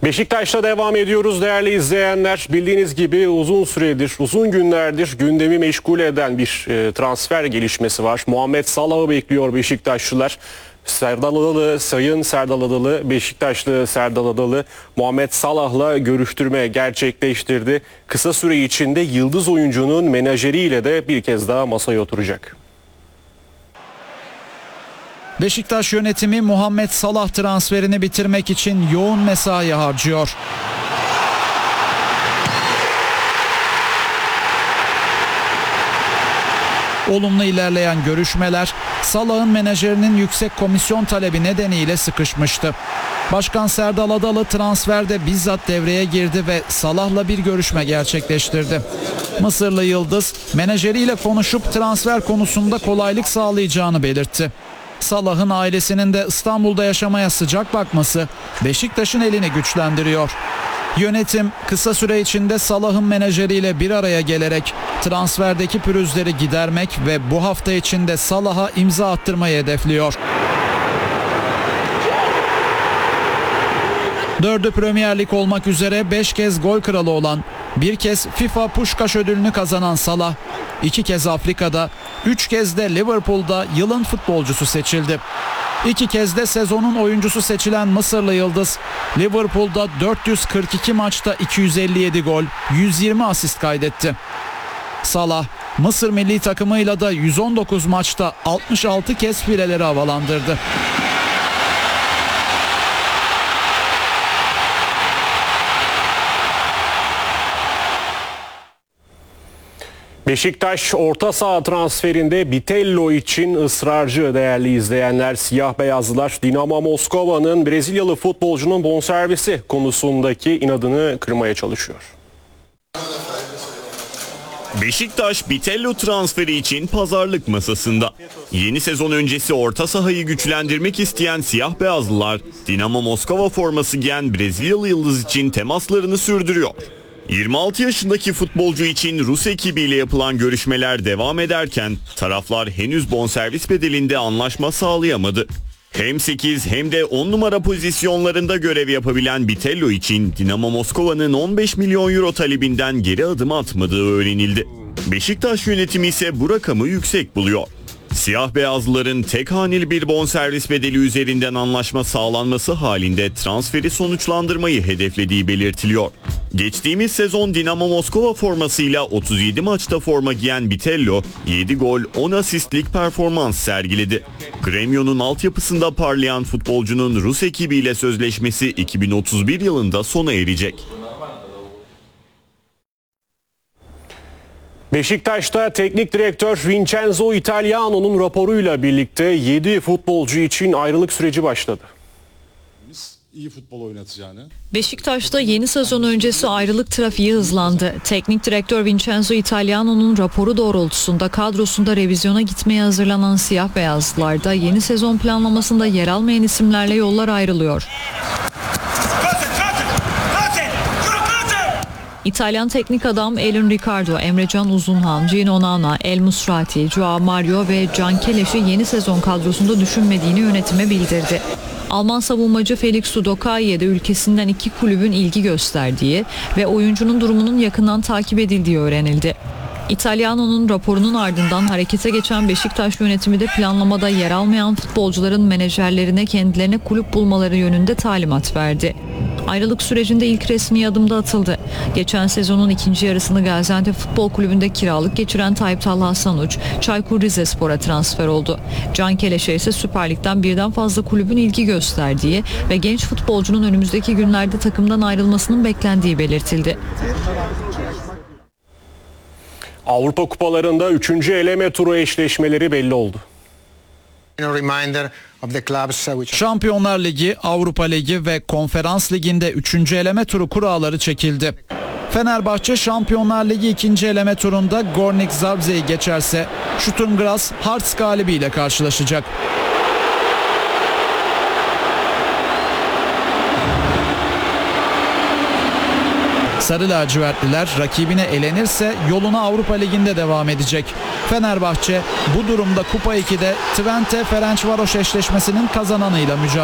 Beşiktaş'ta devam ediyoruz değerli izleyenler. Bildiğiniz gibi uzun süredir, uzun günlerdir gündemi meşgul eden bir transfer gelişmesi var. Muhammed Salah'ı bekliyor Beşiktaşlılar. Sayın Serdal Adalı, Beşiktaşlı Serdal Adalı Muhammed Salah'la görüştürme gerçekleştirdi. Kısa süre içinde yıldız oyuncunun menajeriyle de bir kez daha masaya oturacak. Beşiktaş yönetimi Muhammed Salah transferini bitirmek için yoğun mesai harcıyor. Olumlu ilerleyen görüşmeler Salah'ın menajerinin yüksek komisyon talebi nedeniyle sıkışmıştı. Başkan Serdal Adalı transferde bizzat devreye girdi ve Salah'la bir görüşme gerçekleştirdi. Mısırlı yıldız menajeriyle konuşup transfer konusunda kolaylık sağlayacağını belirtti. Salah'ın ailesinin de İstanbul'da yaşamaya sıcak bakması Beşiktaş'ın elini güçlendiriyor. Yönetim kısa süre içinde Salah'ın menajeriyle bir araya gelerek transferdeki pürüzleri gidermek ve bu hafta içinde Salah'a imza attırmayı hedefliyor. 4'ü Premier Lig olmak üzere 5 kez gol kralı olan, bir kez FIFA Puskás ödülünü kazanan Salah, 2 kez Afrika'da, 3 kez de Liverpool'da yılın futbolcusu seçildi. 2 kez de sezonun oyuncusu seçilen Mısırlı yıldız, Liverpool'da 442 maçta 257 gol, 120 asist kaydetti. Salah, Mısır milli takımıyla da 119 maçta 66 kez fileleri havalandırdı. Beşiktaş orta saha transferinde Bitello için ısrarcı değerli izleyenler. Siyah beyazlılar Dinamo Moskova'nın Brezilyalı futbolcunun bonservisi konusundaki inadını kırmaya çalışıyor. Beşiktaş Bitello transferi için pazarlık masasında. Yeni sezon öncesi orta sahayı güçlendirmek isteyen siyah beyazlılar Dinamo Moskova forması giyen Brezilyalı yıldız için temaslarını sürdürüyor. 26 yaşındaki futbolcu için Rus ekibiyle yapılan görüşmeler devam ederken taraflar henüz bonservis bedelinde anlaşma sağlayamadı. Hem 8 hem de 10 numara pozisyonlarında görev yapabilen Bitello için Dinamo Moskova'nın 15 milyon euro talebinden geri adım atmadığı öğrenildi. Beşiktaş yönetimi ise bu rakamı yüksek buluyor. Siyah beyazlıların tek haneli bir bonservis bedeli üzerinden anlaşma sağlanması halinde transferi sonuçlandırmayı hedeflediği belirtiliyor. Geçtiğimiz sezon Dinamo Moskova formasıyla 37 maçta forma giyen Bitello 7 gol 10 asistlik performans sergiledi. Gremio'nun altyapısında parlayan futbolcunun Rus ekibiyle sözleşmesi 2031 yılında sona erecek. Beşiktaş'ta teknik direktör Vincenzo Italiano'nun raporuyla birlikte 7 futbolcu için ayrılık süreci başladı. İyi futbol oynatacağını. Beşiktaş'ta yeni sezon öncesi ayrılık trafiği hızlandı. Teknik direktör Vincenzo Italiano'nun raporu doğrultusunda kadrosunda revizyona gitmeye hazırlanan siyah beyazlılarda yeni sezon planlamasında yer almayan isimlerle yollar ayrılıyor. İtalyan teknik adam Elin Ricardo, Emrecan Uzunhan, Gino Nana, El Musrati, Joao Mario ve Can Keleş'i yeni sezon kadrosunda düşünmediğini yönetime bildirdi. Alman savunmacı Felix Udokai'ye de ülkesinden 2 kulübün ilgi gösterdiği ve oyuncunun durumunun yakından takip edildiği öğrenildi. İtalyano'nun raporunun ardından harekete geçen Beşiktaş yönetimi de planlamada yer almayan futbolcuların menajerlerine kendilerine kulüp bulmaları yönünde talimat verdi. Ayrılık sürecinde ilk resmi adımda atıldı. Geçen sezonun ikinci yarısını Gaziantep Futbol Kulübü'nde kiralık geçiren Tayyip Talha Sanuç, Çaykur Rizespor'a transfer oldu. Can Keleş'e ise Süper Lig'den birden fazla kulübün ilgi gösterdiği ve genç futbolcunun önümüzdeki günlerde takımdan ayrılmasının beklendiği belirtildi. Avrupa Kupalarında 3. eleme turu eşleşmeleri belli oldu. Şampiyonlar Ligi, Avrupa Ligi ve Konferans Ligi'nde 3. eleme turu kuralları çekildi. Fenerbahçe Şampiyonlar Ligi 2. eleme turunda Gornik Zabrze'yi geçerse Sturm Graz Hearts galibiyle karşılaşacak. Sarı lacivertliler rakibine elenirse yoluna Avrupa Ligi'nde devam edecek. Fenerbahçe bu durumda Kupa 2'de Twente Ferencvaros eşleşmesinin kazananıyla mücadele